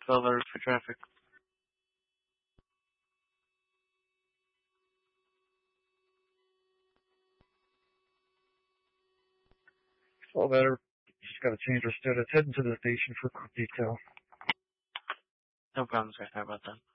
Bell alert for traffic. All better. Just gotta change our status. Heading to the station for quick detail. No problem, sir. How about that?